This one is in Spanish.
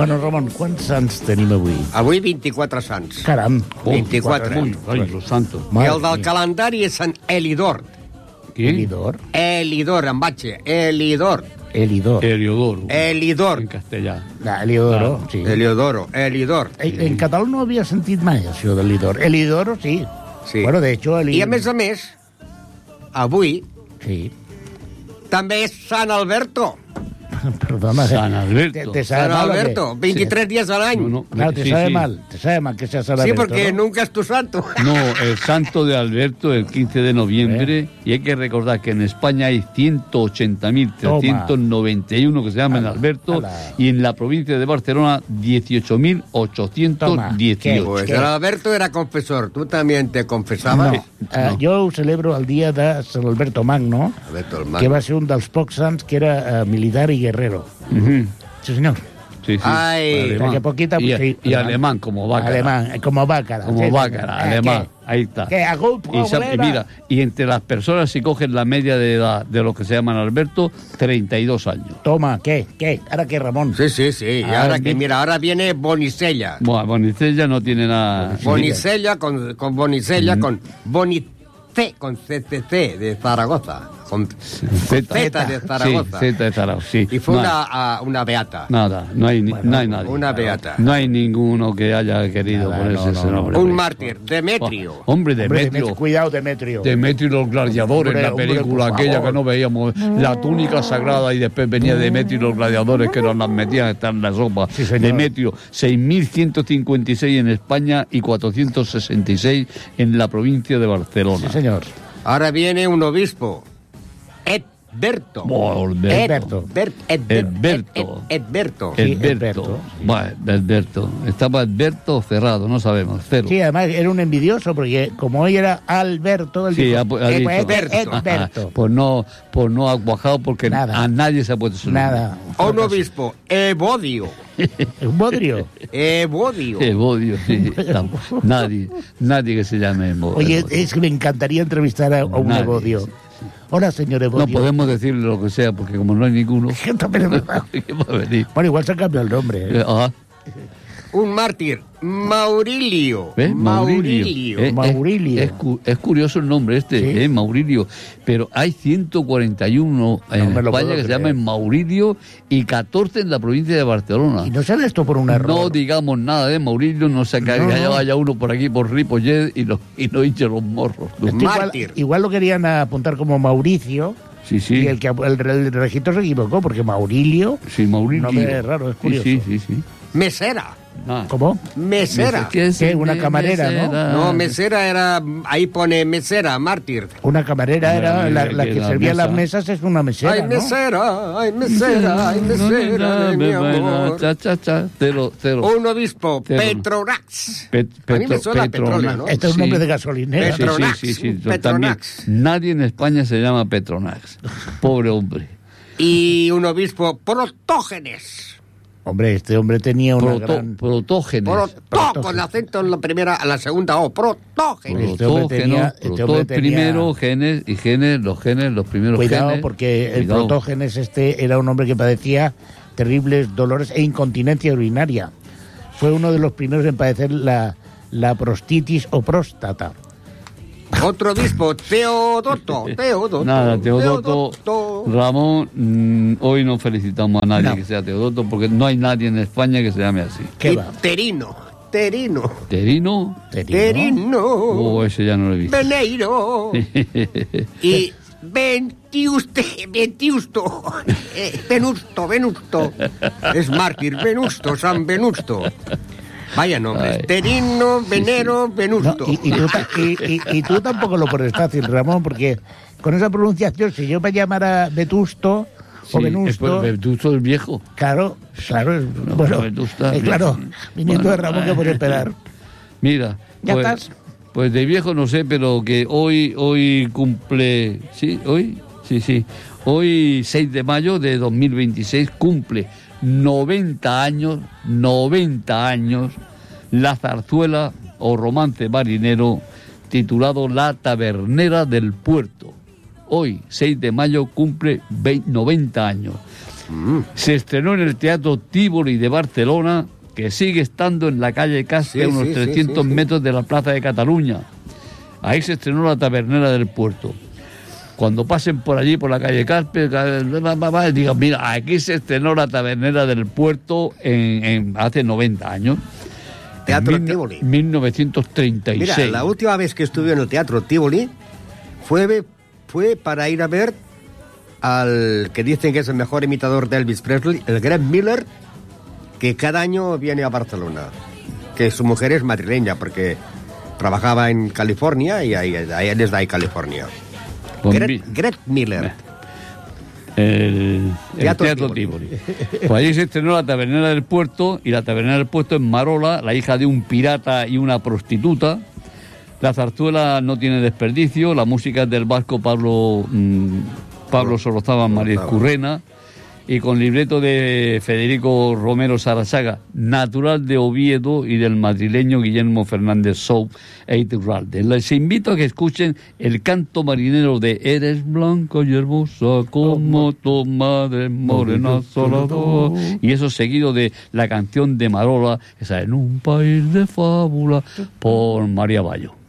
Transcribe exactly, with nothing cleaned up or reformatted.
Bueno, Ramon, quants sants tenim avui? Avui vint-i-quatre sants. Caram. vint-i-quatre. Ai, los santos. I el del calendari és Sant Elidor. Qui? Elidor. Elidor, amb H. Elidor. Elidor. Heliodoro. Elidor. En castellà. Ah, Eliodoro, Ah. sí. Eliodoro. Elidor. En, en català no havia sentit mai això de l'Elidor. Elidoro, sí. Sí. Bueno, de hecho... El... I a més a més, avui Sí. també és Sant Alberto. Perdona. San Alberto. ¿Te, te sabe Sant mal o qué? Alberto. veintitrés días al año. No, no, Claro, te sí, sabe sí. mal. Te sabe mal que sea San Sí, Alberto, porque ¿no? nunca es tu santo. No, el santo de Alberto el quince de noviembre, ¿Eh? y hay que recordar que en España hay ciento ochenta mil trescientos noventa y uno que se llaman Ala, Alberto, ala. y en la provincia de Barcelona dieciocho mil ochocientos dieciocho. Pues ¿Qué? el Alberto era confesor. ¿Tú también te confesabas? No, eh, jo ho celebro el dia de Sant Alberto Magno, Alberto el que Magno. va ser un dels pocs sants que era eh, militar i guerrero. Ujú. Sí, senyor. Sí, sí. Ay. Alemán. Que poquita, y, sí, y alemán, como vaca. Alemán, eh, como Bácara. Como sí, Bácara, señor. Eh, alemán. ¿qué? Ahí está. ¿Qué? ¿Algún Y, sa- y problema? mira, y entre las personas, si cogen la media de edad de los que se llaman Alberto, treinta y dos años. Toma, ¿qué? ¿Qué? ¿Ahora qué, Ramón? Sí, sí, sí. Y Ah, ahora que, bien. mira, ahora viene Bonicella. Bueno, Bonicella no tiene nada. Bonicella con, con Bonicella con Bonice, con C C C de Zaragoza. Con Z, Z de Zaragoza. Sí, Z de Zaragoza, sí. Y fue No, una, a- una beata. Nada, no hay, ni- no hay nadie. Una beata. No hay ninguno que haya querido Nada, ponerse no, ese no, no. nombre. Un mártir, Demetrio. Oh, hombre, Hombre, Demetrio. Demetrio, cuidado, Demetrio. Demetrio y los gladiadores, Hombre, la hombre, película por aquella favor. que no veíamos, la túnica sagrada, y después venía Demetrio y los gladiadores que nos las metían a estar en la sopa. Sí, señor. Demetrio, seis mil ciento cincuenta y seis en España y cuatrocientos sesenta y seis en la provincia de Barcelona. Sí, señor. Ahora viene un obispo. Edberto. Oh, Edberto. Edber- Edber- Edberto. Ed- Edberto. Sí, Edberto. Edberto, sí. Bueno, Edberto. Estaba Edberto cerrado, no sabemos, cero. Sí, además era un envidioso, porque como hoy era Alberto, él Sí, dijo, ha, pu- ha "Eh, dicho. Edberto. Edberto. Pues no, pues no ha cuajado porque Nada. a nadie se ha puesto su nombre. Nada. Un obispo. Evodio. Un bodrio. Evodio. Evodio, sí. Tampoco. Nadie, nadie que se llame Evo- Oye, Evodio. es que me encantaría entrevistar a, a un Nadie, Evodio. sí, Hola, señor No Evodio. podemos decirle lo que sea, porque como no hay ninguno, ¿Qué también es verdad? ¿qué va a venir? Bueno, igual se ha cambiado el nombre. ¿eh? Eh, ajá. Un mártir. Maurilio. ¿Ves? Maurilio. Eh, eh, Maurilio. Es, cu- es curioso el nombre este, Sí. eh, Maurilio. Pero hay ciento cuarenta y uno en No me lo España puedo que se creer. llaman Maurilio y catorce en la provincia de Barcelona. Y no sale esto por un error. No digamos nada de Maurilio, no se que No, haya no. vaya uno por aquí por Ripollet y no, y no hinche los morros. tú. Esto igual, Mártir. igual lo querían apuntar como Mauricio. Sí, sí. Y el, que, el, el registro se equivocó, porque Maurilio. Sí, Maurilio. Nombre es raro, es curioso. Sí, sí, sí. sí. Mesera. Ah. ¿Cómo? Mesera. ¿Qué es ¿Qué? el Una de camarera, ¿no? mesera? No, mesera era. Ahí pone mesera, mártir. Una camarera era la, la que La servía mesa. las mesas, es una mesera, Ay, ¿no? mesera, ay, mesera, ay, mesera de mi amor. Cha, cha, cha. Cero, cero. Un obispo, Cero. Petronax. Pet- A mí me Petro- suena Petronax. petróleo, ¿no? Este es un Sí. nombre de gasolinera. Sí, sí, Petronax, sí, sí, un yo también. Petronax. Nadie en España se llama Petronax. Pobre hombre. Y un obispo, Protógenes. Hombre, este hombre tenía una Proto- gran... Protógenes. Protó, con el acento en la primera, a la segunda O, Protógenes. Este hombre Protógeno, tenía- este protó hombre el tenía- primero, genes y genes, los genes, los primeros Cuidado, genes. porque el Cuidado. protógenes este era un hombre que padecía terribles dolores e incontinencia urinaria. Fue uno de los primeros en padecer la, la prostitis o próstata. Otro obispo, Teodoto. Teodoto. Nada, Teodoto, Teodoto. Ramón, mm, hoy no felicitamos a nadie No. que sea Teodoto, porque no hay nadie en España que se llame así. ¿Qué Y va? Terino. Terino. Terino, Terino. Terino. oh, ese ya no lo he visto. Veneiro. Y Ventiuste, Ventiusto, eh, Venusto, Venusto, es mártir, Venusto, San Venusto. Vaya nombres, Ay. Terino, Venero, No, Venusto. y, y tú, ta- y- y- y tú tampoco lo pones fácil, Ramón, porque con esa pronunciación, si yo me llamara Vetusto o Sí, Venusto, es por- Vetusto es viejo. claro, claro, es- bueno, Vetusta, eh, claro, bien. viniendo Bueno, de Ramón, que puede esperar. Mira, ¿Ya pues, estás? pues de viejo no sé, pero que hoy hoy cumple, sí, hoy, sí, sí, hoy seis de mayo de dos mil veintiséis cumple noventa años, noventa años la zarzuela o romance marinero titulado La Tabernera del Puerto. Hoy, seis de mayo, cumple veinte, noventa años. Mm. Se estrenó en el Teatro Tívoli de Barcelona, que sigue estando en la calle Caspe, Sí, a unos sí, sí, trescientos sí, sí. metros de la Plaza de Cataluña. Ahí se estrenó La Tabernera del Puerto. Cuando pasen por allí, por la calle Caspe, digan, mira, aquí se estrenó La Tabernera del Puerto en, en hace noventa años. Teatro en mil, Tívoli. mil novecientos treinta y seis. Mira, la última vez que estuve en el Teatro Tívoli fue, fue para ir a ver al que dicen que es el mejor imitador de Elvis Presley, el Greg Miller, que cada año viene a Barcelona. Que su mujer es madrileña, porque trabajaba en California y ahí, ahí él es de ahí, California. Con Greg, mi- Greg Miller. El, el Teatro Teatro, Tívoli. Tívoli. Pues allí se estrenó La Tabernera del Puerto, y La Tabernera del Puerto es Marola, la hija de un pirata y una prostituta. La zarzuela no tiene desperdicio, la música es del vasco Pablo mmm, Pablo Sorozábal María Currena, y con libreto de Federico Romero Sarasaga, natural de Oviedo, y del madrileño Guillermo Fernández Sou e Iturralde. Les invito a que escuchen el canto marinero de Eres blanca y hermosa como tu madre morena solador, y eso seguido de la canción de Marola, esa En un país de fábula, por María Bayo.